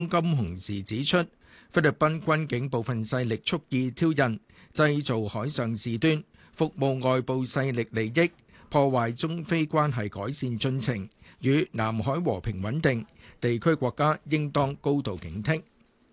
金洪時指出，菲律賓軍警部分勢力蓄意挑釁，製造海上事端，服務外部勢力利益，破壞中菲關係改善進程與南海和平穩定，地區國家應當高度警惕。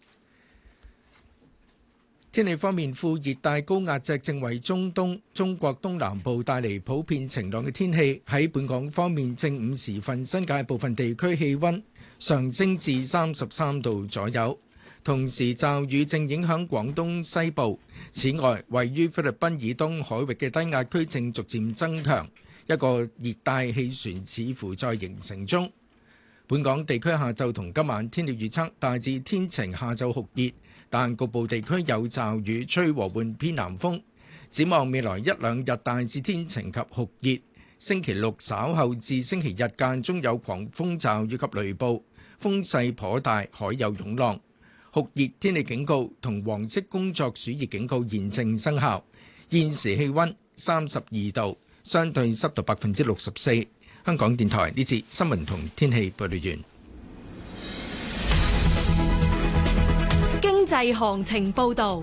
天氣方面，副熱帶高壓脊正為中國東南部帶嚟普遍晴朗嘅天氣。喺本港方面，正午時分，新界部分地區氣溫上升至33度左右，同時驟雨正影響廣東西部。此外，位於菲律賓以東海域嘅低壓區正逐漸增強，一個熱帶氣旋似乎在形成中。本港地區下晝同今晚天氣預測大致天晴，下晝酷熱，但局部地區有驟雨，吹和緩偏南風。展望未來一兩日大致天晴及酷熱，星期六稍後至星期日間中有狂風驟雨及雷暴，風勢頗大，海有湧浪。酷熱天氣警告同黃色工作暑熱警告現正生效。現時氣溫32度，相對濕度64%。香港電台呢節新聞同天氣報道完。 經濟行情報道。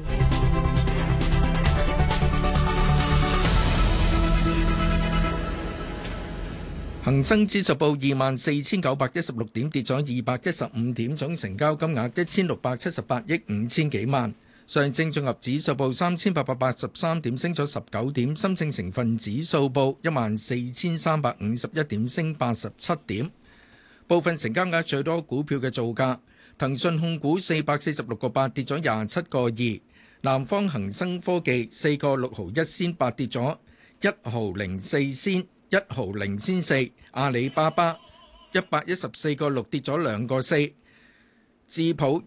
恒生指數報24,916點，跌咗215點，總成交金額1,678億5千幾萬。上證綜合指數報3,883點，升咗19點。深證成分指數報14,351點，升87點。部分成交額最多股票嘅造價：騰訊控股446個8，跌咗27個2；南方恒生科技4個6毫1仙8，跌咗1毫04仙1毫0仙4；阿里巴巴114個6，跌咗2個4；智普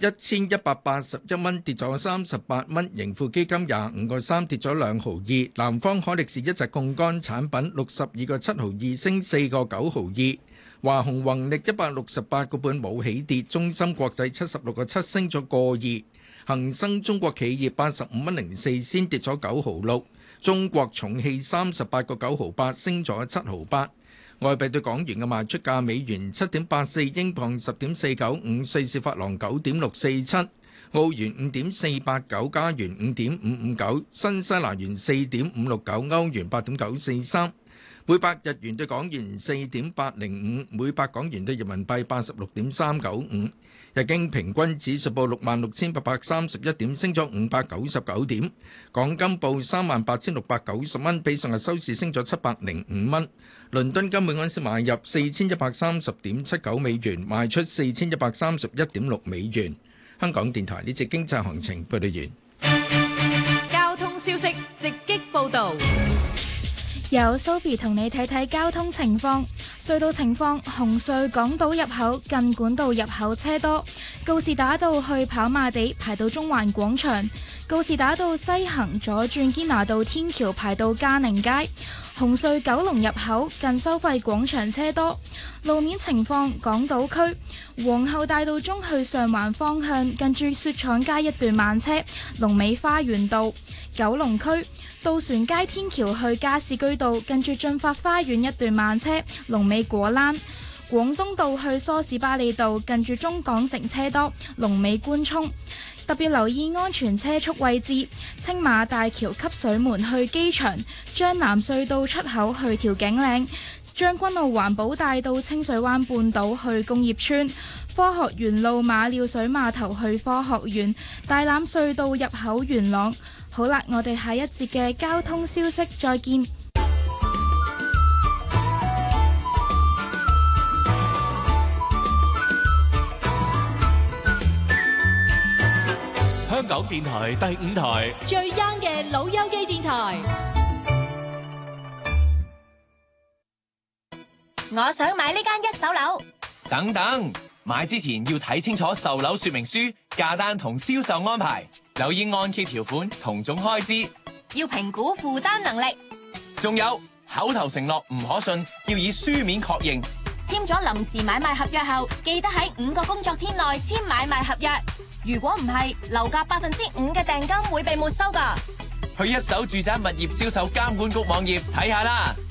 1181蚊，跌咗38蚊；盈富基金25個3，跌咗2毫2；南方海力士一隻槓桿產品62個7毫2，升4個9毫2；華虹宏力168個半冇起跌；中芯國際76個7，升咗個2；恒生中國企業85蚊04仙，跌咗9毫6；中國重汽38個9毫8，升咗7毫8。外幣對港元嘅賣出價：美元7.84，英鎊10.495，瑞士法郎9.647，澳元5.489，加元5.559，新西蘭元4.569，歐元8.943。每百日元對港元4.805，每百港元對人民幣86.395。日經平均指數報66,831點，升咗599點。港金報38,690蚊，比上日收市升咗705蚊。倫敦金每盎司買入4,130.79美元，賣出4,131.6美元。香港電台呢節經濟行情報道完。 交通消息直擊報導。 由 Sophie 同你睇睇交通情況。隧道情況：紅隧港島入口近管道入口車多，告士打道去跑馬地排到中環廣場，告士打道西行左轉堅拿道天橋排到嘉寧街。紅隧九龍入口近收費廣場車多。路面情況：港島區皇后大道中去上環方向近住雪廠街一段慢車，龍尾花園道。九龍區渡船街天橋去加士居道近住駿發花園一段慢車，龍尾果欄。廣東道去梳士巴利道近住中港城車多，龍尾官涌。特別留意安全車速位置：青馬大橋汲水門去機場，將南隧道出口去調景嶺，將軍澳環保大道清水灣半島去工業村，科學園路馬料水碼頭去科學園，大欖隧道入口元朗。好啦，我哋下一節嘅交通消息再見。 香港電台第5台最 young 嘅老友記電台。 我想買呢間一手樓。 等等，買之前要睇清楚售樓說明書、價單同銷售安排，留意按揭條款同總開支， 要評估負擔能力。 仲有口頭承諾唔可信，要以書面確認。 簽咗臨時買賣合約後，記得喺5個工作天內簽買賣合約。如果唔係，樓價5%嘅訂金會被沒收㗎。 去一手住宅物業銷售監管局網頁睇下啦。